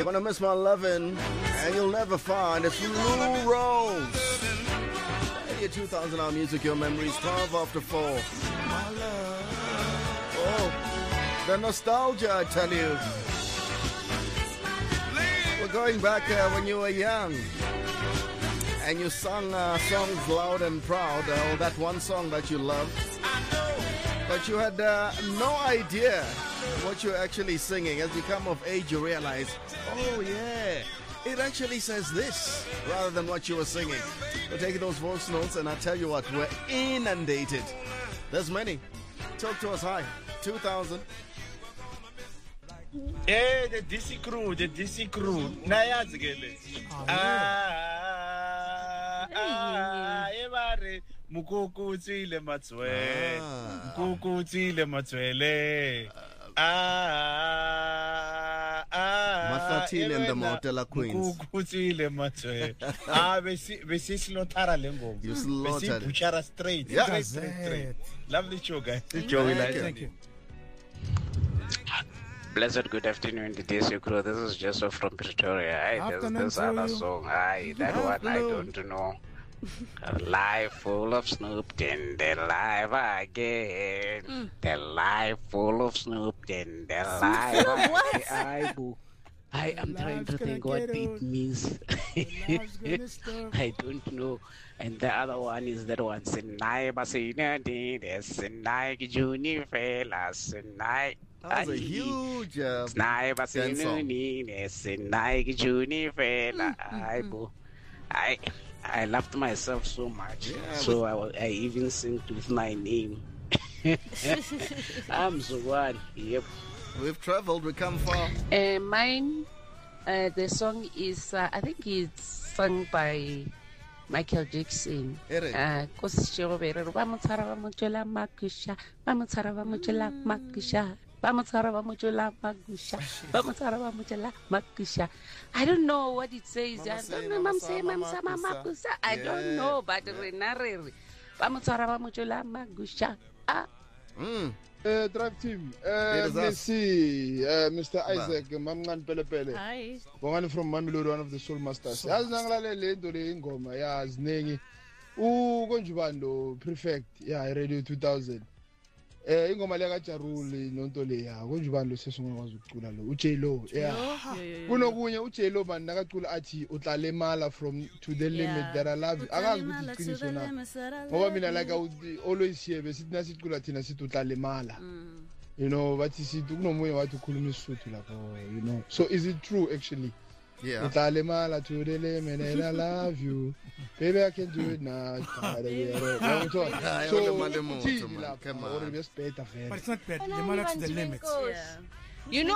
Gonna miss my lovin', and you'll never find. It's Lou Rose. Your 2000 hour music, your memories, 12 after 4. My love. Oh, the nostalgia, I tell you. We're going back when you were young. And you sung songs loud and proud. That one song that you loved. But you had no idea what you're actually singing. As you come of age, you realize, oh yeah, it actually says this rather than what you were singing. We're taking those voice notes, and I tell you what, we're inundated. There's many. Talk to us. Hi, 2000. Yeah, the DC crew. Nayazi gele. Ebare mukukutile matswe. Mukukutile matswele. Mahlathini and the Motela Queens. Mukukutile matswe. Besi slotara lengo. You slaughtered. Besi buchara straight. Yeah. Straight. Lovely show, guys. Thank you. Blessed good afternoon, the DC crew. This is Joseph from Pretoria. There's this other song. That one I don't know. Life full of Snoop, then they're live again. The life full of Snoop, then they're live again. I am trying to think what it means. I don't know. And the other one is that one. Sinai Basina did it. Sinai Juni Fela. Sinai. That was a huge Sinai Basina did it. Sinai Juni Fela. I loved myself so much. Yeah, so I even sing with my name. I'm so glad. Yep. We've traveled, we come far. Mine, the song is, I think it's sung by Michael Jackson. I don't know what it says. I don't know, but Drive team, Messi, Mr. Isaac, Mamman Pelepele. Hi. One from Mamelodi, one of the Soul Masters. As Nangalale into the Ingoma, as Nengi, Gonjubando, Prefect, Radio 2000. Ingoma lega charuli nontole ya Gonjubando sesungwa wazukula lo Uchelo kunokunye Uchelo man nakacula athi utlalemala from to the limit that I love you akazi ukuthi iqiniso na ngoba mina like always here besithi nasicula thina sithi utlalemala you know bathi sithi kunomunye wathi ukhuluma isisuthu lapho you know so is it true actually utlalemala to the limit and I love you baby I can do it now But it's not bad. Lemala to the limits. You know